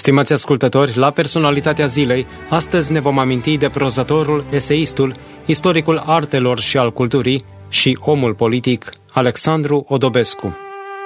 Stimați ascultători, la Personalitatea Zilei, astăzi ne vom aminti de prozatorul, eseistul, istoricul artelor și al culturii și omul politic Alexandru Odobescu.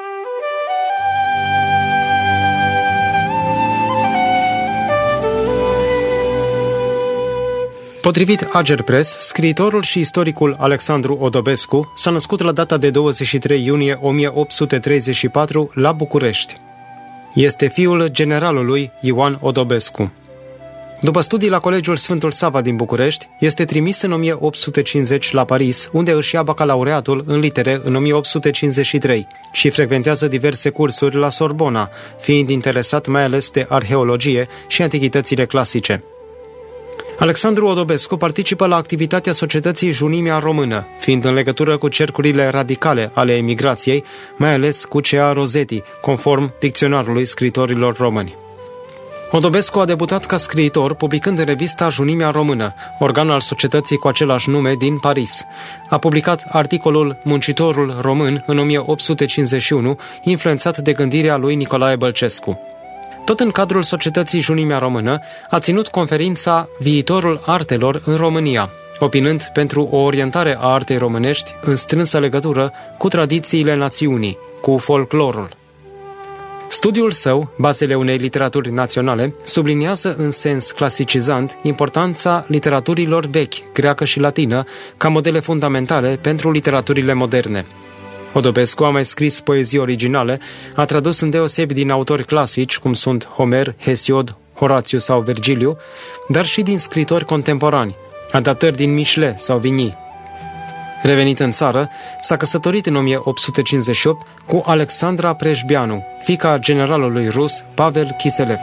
Potrivit Agerpres, scriitorul și istoricul Alexandru Odobescu s-a născut la data de 23 iunie 1834 la București. Este fiul generalului Ioan Odobescu. După studii la Colegiul Sfântul Sava din București, este trimis în 1850 la Paris, unde își ia bacalaureatul în litere în 1853 și frecventează diverse cursuri la Sorbona, fiind interesat mai ales de arheologie și antichitățile clasice. Alexandru Odobescu participă la activitatea societății Junimea Română, fiind în legătură cu cercurile radicale ale emigrației, mai ales cu C.A. Rosetti, conform dicționarului scriitorilor români. Odobescu a debutat ca scriitor publicând în revista Junimea Română, organ al societății cu același nume din Paris. A publicat articolul Muncitorul Român în 1851, influențat de gândirea lui Nicolae Bălcescu. Tot în cadrul societății Junimea Română a ținut conferința Viitorul artelor în România, opinând pentru o orientare a artei românești în strânsă legătură cu tradițiile națiunii, cu folclorul. Studiul său, Bazele unei literaturi naționale, subliniază în sens clasicizant importanța literaturilor vechi, greacă și latină, ca modele fundamentale pentru literaturile moderne. Odobescu a mai scris poezii originale, a tradus îndeosebi din autori clasici, cum sunt Homer, Hesiod, Horațiu sau Vergiliu, dar și din scritori contemporani, adaptări din Michelet sau Vigny. Revenit în țară, s-a căsătorit în 1858 cu Alexandra Preșbianu, fiica generalului rus Pavel Kiselev.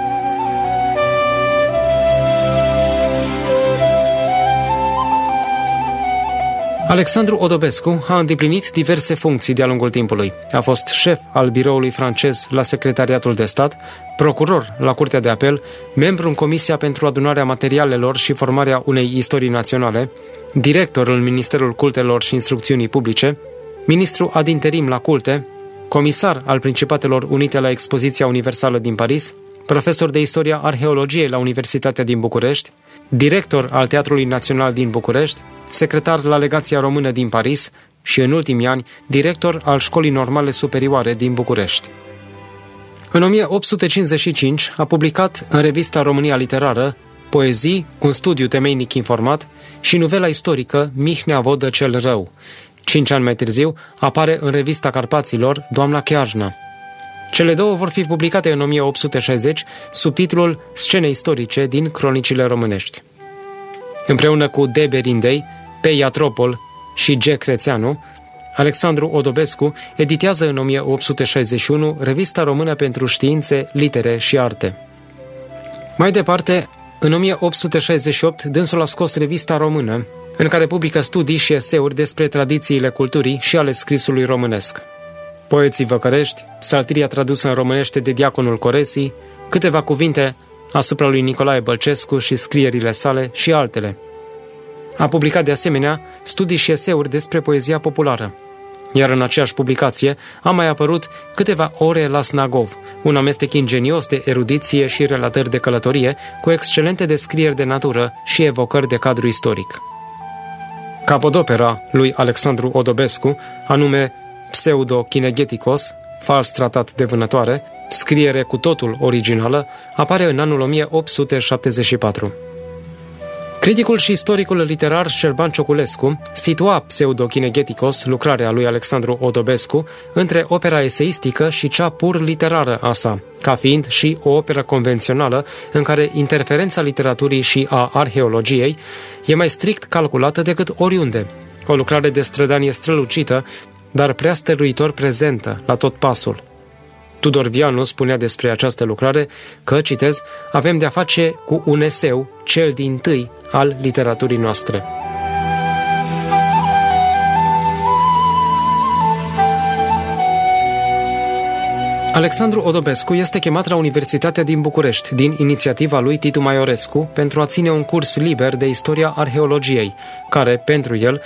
Alexandru Odobescu a îndeplinit diverse funcții de-a lungul timpului. A fost șef al biroului francez la Secretariatul de Stat, procuror la Curtea de Apel, membru în Comisia pentru adunarea materialelor și formarea unei istorii naționale, director în Ministerul Cultelor și Instrucțiunii Publice, ministru ad interim la culte, comisar al Principatelor Unite la Expoziția Universală din Paris, profesor de istoria arheologiei la Universitatea din București, director al Teatrului Național din București, secretar la Legația Română din Paris și, în ultimii ani, director al Școlii Normale Superioare din București. În 1855 a publicat în revista România Literară poezii, un studiu temeinic informat și novela istorică Mihnea Vodă cel Rău. 5 ani mai târziu apare în revista Carpaților Doamna Cheajna. Cele două vor fi publicate în 1860 sub titlul Scene istorice din cronicile românești. Împreună cu D. Berindei, P. Iatropol și G. Crețeanu, Alexandru Odobescu editează în 1861 Revista Română pentru Științe, Litere și Arte. Mai departe, în 1868, dânsul a scos Revista Română, în care publică studii și eseuri despre tradițiile culturii și ale scrisului românesc. Poeții văcărești, psaltiria tradusă în românește de Diaconul Coresii, câteva cuvinte asupra lui Nicolae Bălcescu și scrierile sale și altele. A publicat de asemenea studii și eseuri despre poezia populară. Iar în aceeași publicație a mai apărut Câteva ore la Snagov, un amestec ingenios de erudiție și relatări de călătorie, cu excelente descrieri de natură și evocări de cadru istoric. Capodopera lui Alexandru Odobescu, anume Pseudo-Kinegeticos, fals tratat de vânătoare, scriere cu totul originală, apare în anul 1874. Criticul și istoricul literar Șerban Cioculescu situa Pseudo-Kinegeticos, lucrarea lui Alexandru Odobescu, între opera eseistică și cea pur literară a sa, ca fiind și o operă convențională în care interferența literaturii și a arheologiei e mai strict calculată decât oriunde. O lucrare de strădanie strălucită, dar prea stăruitor prezentă la tot pasul. Tudor Vianu spunea despre această lucrare că, citez, avem de-a face cu un eseu, cel dintâi al literaturii noastre. Alexandru Odobescu este chemat la Universitatea din București, din inițiativa lui Titu Maiorescu, pentru a ține un curs liber de istoria arheologiei, care, pentru el,